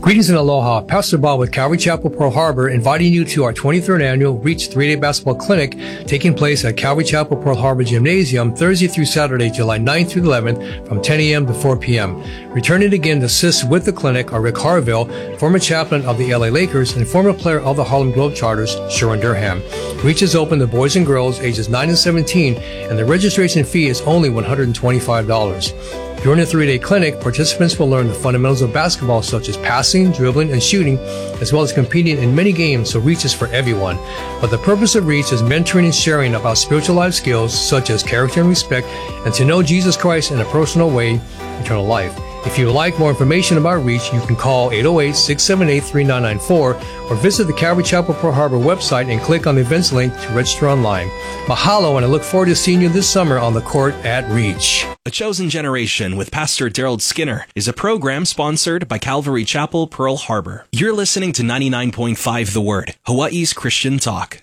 Greetings and aloha. Pastor Bob with Calvary Chapel, Pearl Harbor, inviting you to our 23rd annual Reach 3-Day Basketball Clinic taking place at Calvary Chapel, Pearl Harbor Gymnasium Thursday through Saturday, July 9th through 11th from 10 a.m. to 4 p.m. Returning again to assist with the clinic are Rick Harville, former chaplain of the LA Lakers and former player of the Harlem Globetrotters, Sharon Durham. Reach is open to boys and girls ages 9 and 17, and the registration fee is only $125. During the 3-day clinic, participants will learn the fundamentals of basketball such as passing, dribbling, and shooting, as well as competing in many games, so Reach is for everyone. But the purpose of Reach is mentoring and sharing about spiritual life skills such as character and respect, and to know Jesus Christ in a personal way, eternal life. If you would like more information about Reach, you can call 808-678-3994 or visit the Calvary Chapel Pearl Harbor website and click on the events link to register online. Mahalo, and I look forward to seeing you this summer on the court at Reach. A Chosen Generation with Pastor Daryl Skinner is a program sponsored by Calvary Chapel Pearl Harbor. You're listening to 99.5 The Word, Hawaii's Christian Talk.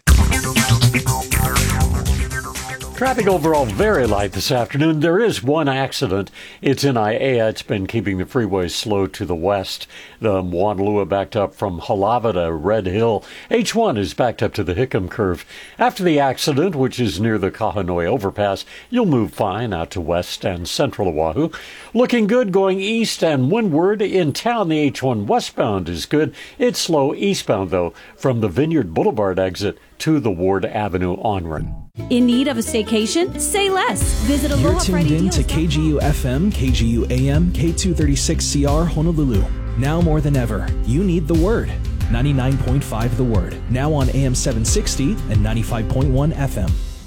Traffic overall very light this afternoon. There is one accident. It's in Aiea. It's been keeping the freeway slow to the west. The Moanalua backed up from Halava to Red Hill. H1 is backed up to the Hickam Curve. After the accident, which is near the Kahanoi overpass, you'll move fine out to west and central Oahu. Looking good going east and windward. In town, the H1 westbound is good. It's slow eastbound, though, from the Vineyard Boulevard exit to the Ward Avenue on-ramp. In need of a staycation? Say less. Visit Aloha You're tuned in to KGU FM, KGU AM, K236CR Honolulu. Now more than ever, you need the Word. 99.5 The Word. Now on AM 760 and 95.1 FM.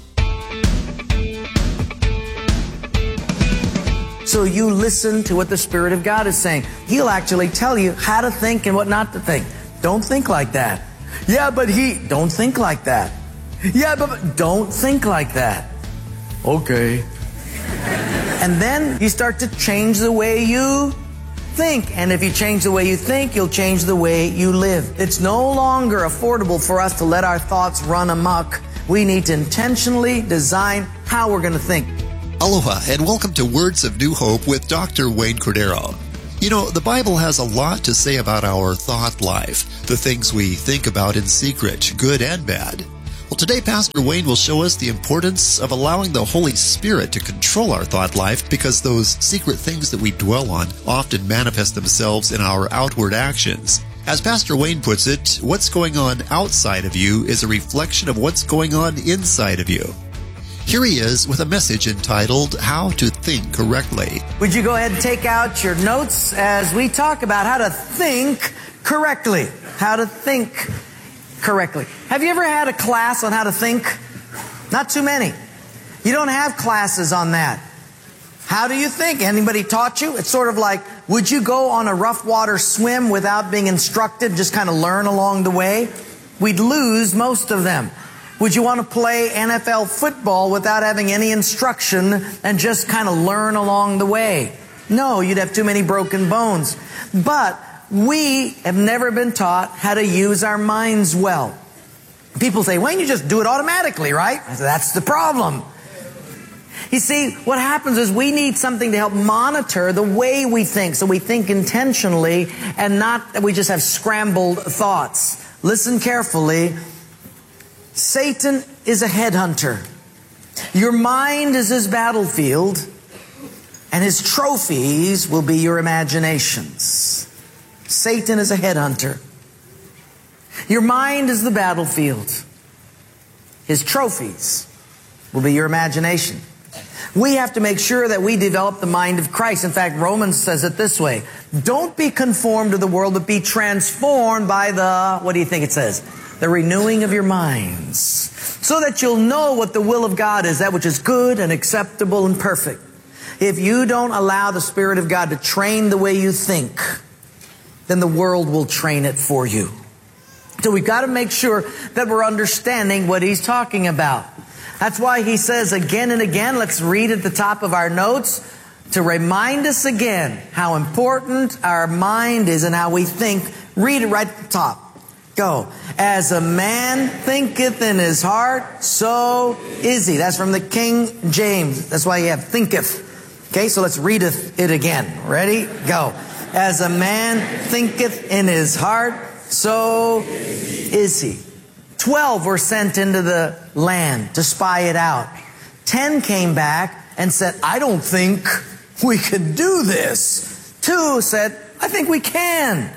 So you listen to what the Spirit of God is saying. He'll actually tell you how to think and what not to think. Don't think like that. Yeah, but don't think like that. Yeah, but don't think like that. Okay. And then you start to change the way you think. And if you change the way you think, you'll change the way you live. It's no longer affordable for us to let our thoughts run amok. We need to intentionally design how we're going to think. Aloha, and welcome to Words of New Hope with Dr. Wayne Cordero. You know, the Bible has a lot to say about our thought life, the things we think about in secret, good and bad. Well, today Pastor Wayne will show us the importance of allowing the Holy Spirit to control our thought life, because those secret things that we dwell on often manifest themselves in our outward actions. As Pastor Wayne puts it, what's going on outside of you is a reflection of what's going on inside of you. Here he is with a message entitled, How to Think Correctly. Would you go ahead and take out your notes as we talk about how to think correctly? How to think correctly. Have you ever had a class on how to think? Not too many. You don't have classes on that. How do you think? Anybody taught you? It's sort of like, would you go on a rough water swim without being instructed, just kind of learn along the way? We'd lose most of them. Would you want to play NFL football without having any instruction and just kind of learn along the way? No, you'd have too many broken bones. But we have never been taught how to use our minds well. People say, Wayne, you just do it automatically, right? I say, that's the problem. You see, what happens is we need something to help monitor the way we think, so we think intentionally and not that we just have scrambled thoughts. Listen carefully. Satan is a headhunter. Your mind is his battlefield, and his trophies will be your imaginations. Satan is a headhunter. Your mind is the battlefield. His trophies will be your imagination. We have to make sure that we develop the mind of Christ. In fact, Romans says it this way. Don't be conformed to the world, but be transformed by the, what do you think it says? The renewing of your minds, so that you'll know what the will of God is, that which is good and acceptable and perfect. If you don't allow the Spirit of God to train the way you think, then the world will train it for you. So we've got to make sure that we're understanding what he's talking about. That's why he says again and again, let's read at the top of our notes, to remind us again how important our mind is and how we think. Read it right at the top. Go. As a man thinketh in his heart, so is he. That's from the King James. That's why you have thinketh. Okay, so let's read it again. Ready? Go. As a man thinketh in his heart, so is he. 12 were sent into the land to spy it out. 10 came back and said, I don't think we can do this. 2 said, I think we can.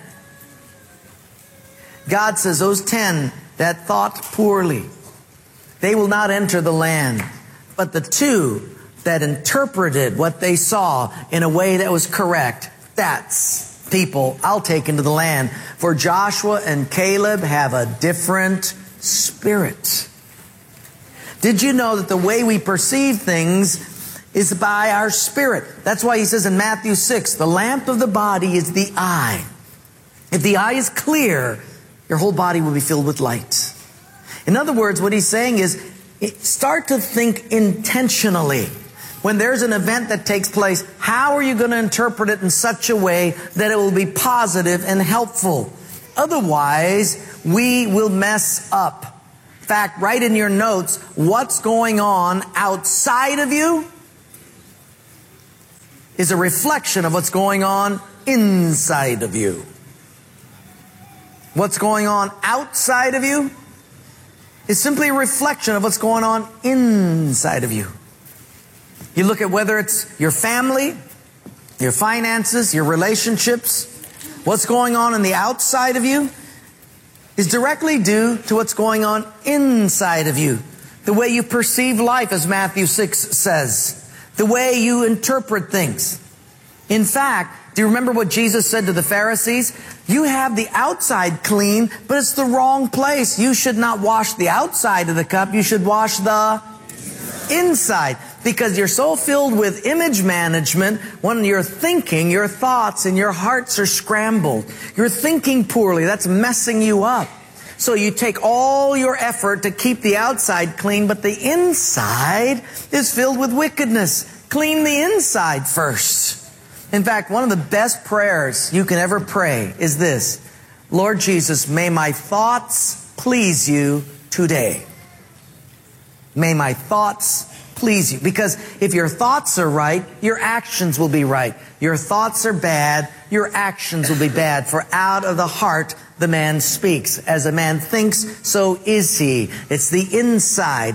God says those 10 that thought poorly, they will not enter the land. But the 2 that interpreted what they saw in a way that was correct, that's people I'll take into the land. For Joshua and Caleb have a different spirit. Did you know that the way we perceive things is by our spirit? That's why he says in Matthew 6, the lamp of the body is the eye. If the eye is clear, your whole body will be filled with light. In other words, what he's saying is, start to think intentionally. When there's an event that takes place, how are you going to interpret it in such a way that it will be positive and helpful? Otherwise, we will mess up. In fact, write in your notes, what's going on outside of you is a reflection of what's going on inside of you. What's going on outside of you is simply a reflection of what's going on inside of you. You look at whether it's your family, your finances, your relationships, what's going on in the outside of you is directly due to what's going on inside of you. The way you perceive life, as Matthew 6 says. The way you interpret things. In fact, do you remember what Jesus said to the Pharisees? You have the outside clean, but it's the wrong place. You should not wash the outside of the cup. You should wash the inside. Because you're so filled with image management, when you're thinking, your thoughts and your hearts are scrambled. You're thinking poorly. That's messing you up. So you take all your effort to keep the outside clean, but the inside is filled with wickedness. Clean the inside first. In fact, one of the best prayers you can ever pray is this: Lord Jesus, may my thoughts please you today. May my thoughts please you. Because if your thoughts are right, your actions will be right. Your thoughts are bad, your actions will be bad. For out of the heart the man speaks. As a man thinks, so is he. It's the inside